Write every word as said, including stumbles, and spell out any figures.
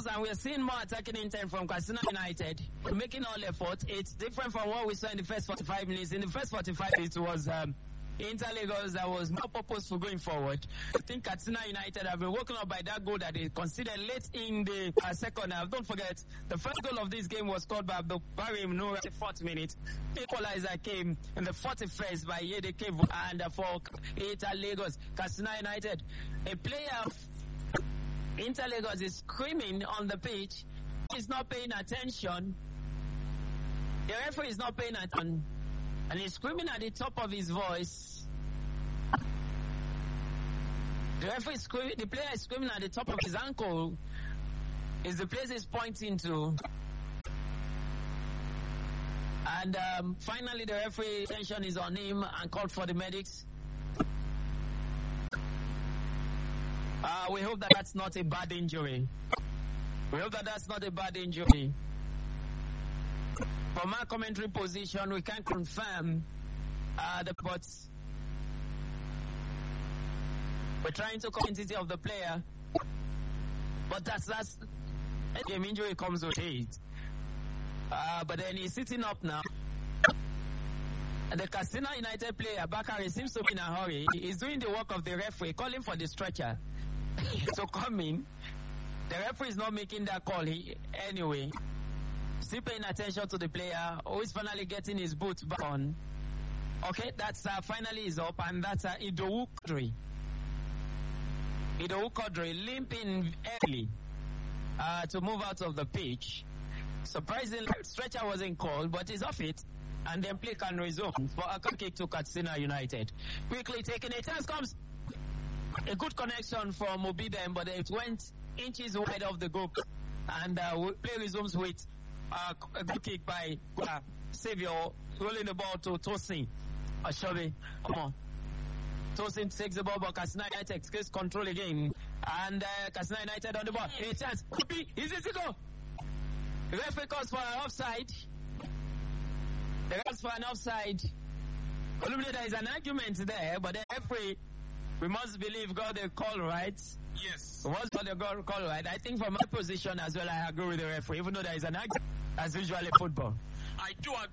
goals, and we're seeing more attacking intent from Katsina United, making all effort. It's different from what we saw in the first forty-five minutes. In the first forty-five minutes, it was um, Inter Lagos that was more purposeful going forward. I think Katsina United have been woken up by that goal that they considered late in the uh, second half. Don't forget, the first goal of this game was scored by Abdul Karim Noor at the fourth minute. The equalizer came in the forty-first by Yede Kevu, and uh, for Inter Lagos, Katsina United, a player of Inter Lagos is screaming on the pitch. He's not paying attention. The referee is not paying attention. And he's screaming at the top of his voice. The referee is screaming, the player is screaming at the top of his ankle. Is the place he's pointing to. And um, finally the referee attention is on him and called for the medics. Uh, we hope that that's not a bad injury. We hope that that's not a bad injury. From our commentary position, we can't confirm uh, the but we're trying to quantity of the player, but that's that's game injury comes with it. Uh, but then he's sitting up now. And the Katsina United player, Bakari, seems to be in a hurry. He's doing the work of the referee, calling for the stretcher to come in. The referee is not making that call he, anyway. Still paying attention to the player who is finally getting his boots back on. Okay, that's uh, finally is up, and that's uh, Idowu Quadri. Idowu Quadri limping early uh, to move out of the pitch. Surprisingly, stretcher wasn't called, but he's off it, and then play can resume for a kick to Katsina United. Quickly taking a chance comes a good connection from Obidem, but it went inches wide of the goal, and uh, play resumes with Uh, a good kick by uh, Saviour, rolling the ball to Tosin Ashobe. Come on. Tosin takes the ball, but Katsina United takes control again. And uh, Katsina United on the ball. A chance. Could be. Is it to go? The referee calls for an offside. The calls for an offside. There is an argument there, but the referee, we must believe, got the call right. Yes. What's got the call right? I think from my position as well, I agree with the referee, even though there is an argument, as usual in football. I do agree.